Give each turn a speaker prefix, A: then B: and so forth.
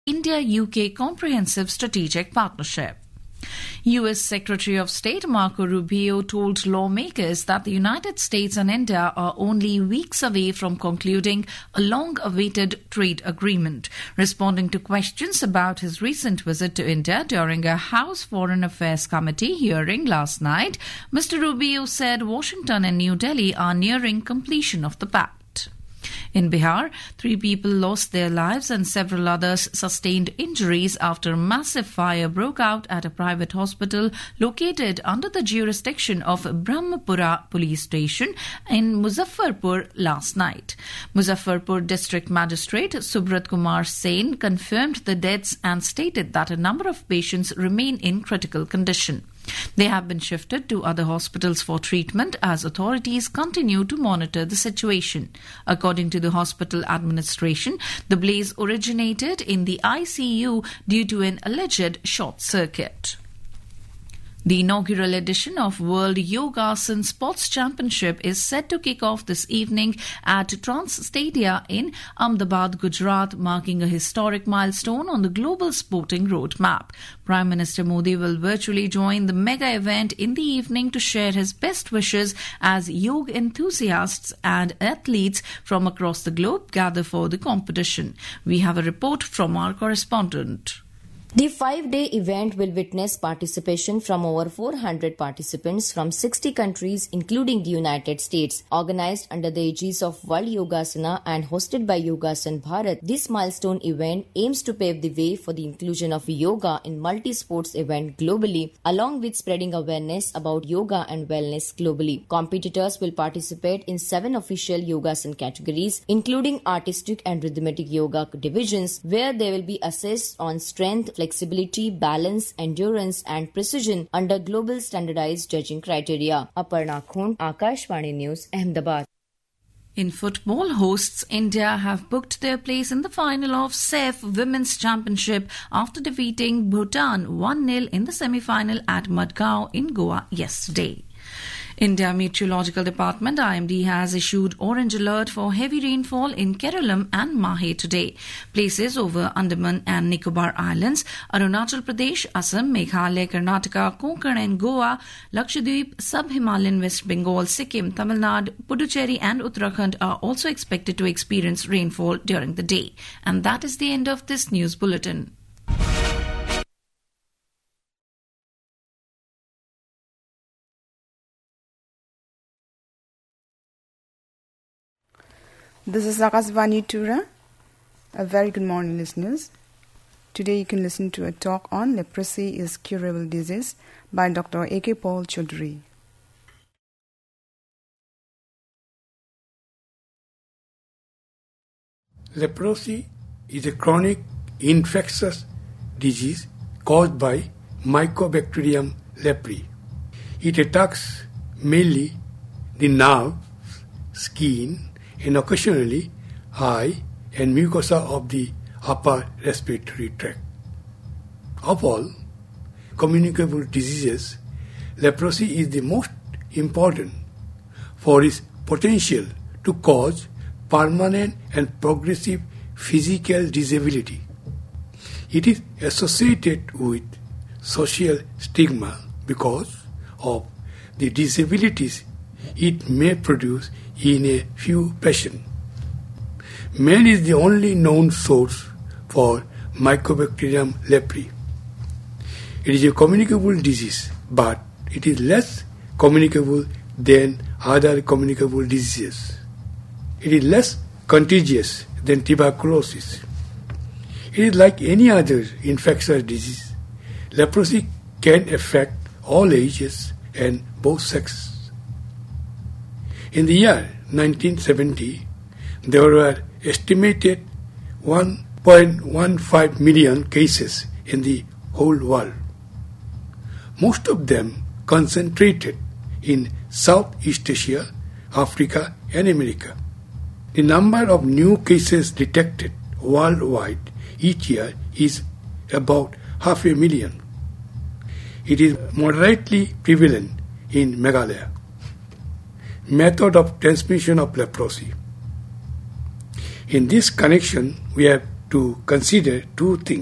A: India-UK Comprehensive Strategic Partnership. U.S. Secretary of State Marco Rubio told lawmakers that the United States and India are only weeks away from concluding a long-awaited trade agreement. Responding to questions about his recent visit to India during a House Foreign Affairs Committee hearing last night, Mr. Rubio said Washington and New Delhi are nearing completion of the pact. In Bihar, 3 people lost their lives and several others sustained injuries after a massive fire broke out at a private hospital located under the jurisdiction of Brahmapura police station in Muzaffarpur last night. Muzaffarpur District Magistrate Subrat Kumar Sen confirmed the deaths and stated that a number of patients remain in critical condition. They have been shifted to other hospitals for treatment as authorities continue to monitor the situation. According to the hospital administration, the blaze originated in the ICU due to an alleged short circuit. The inaugural edition of World Yogasan Sports Championship is set to kick off this evening at Trans Stadia in Ahmedabad, Gujarat, marking a historic milestone on the global sporting roadmap. Prime Minister Modi will virtually join the mega event in the evening to share his best wishes as yoga enthusiasts and athletes from across the globe gather for the competition. We have a report from our correspondent.
B: The 5-day event will witness participation from over 400 participants from 60 countries, including the United States. Organized under the aegis of World Yogasana and hosted by Yogasan Bharat, this milestone event aims to pave the way for the inclusion of yoga in multi-sports event globally, along with spreading awareness about yoga and wellness globally. Competitors will participate in 7 official Yogasan categories, including artistic and rhythmic yoga divisions, where they will be assessed on strength, flexibility, balance, endurance and precision under global standardized judging criteria. Aparna Khund, Akashvani News, Ahmedabad.
A: In football, hosts India have booked their place in the final of CEF Women's Championship after defeating Bhutan 1-0 in the semi-final at Madgaon in Goa yesterday. India Meteorological Department IMD has issued orange alert for heavy rainfall in Kerala and Mahe today. Places over Andaman and Nicobar Islands, Arunachal Pradesh, Assam, Meghalaya, Karnataka, Konkan and Goa, Lakshadweep, Sub-Himalayan West Bengal, Sikkim, Tamil Nadu, Puducherry and Uttarakhand are also expected to experience rainfall during the day. And that is the end of this news bulletin.
C: This is Akashvani Tura. A very good morning, listeners. Today you can listen to a talk on leprosy is curable disease by Dr. A.K. Paul Chaudhary.
D: Leprosy is a chronic infectious disease caused by Mycobacterium leprae. It attacks mainly the nerves, skin, and occasionally eye and mucosa of the upper respiratory tract. Of all communicable diseases, leprosy is the most important for its potential to cause permanent and progressive physical disability. It is associated with social stigma because of the disabilities it may produce in a few patients. Man is the only known source for Mycobacterium leprae. It is a communicable disease, but it is less communicable than other communicable diseases. It is less contagious than tuberculosis. It is like any other infectious disease. Leprosy can affect all ages and both sexes. In the year 1970, there were estimated 1.15 million cases in the whole world. Most of them concentrated in Southeast Asia, Africa and America. The number of new cases detected worldwide each year is about 500,000. It is moderately prevalent in Meghalaya. Method of transmission of leprosy. In this connection, we have to consider two things.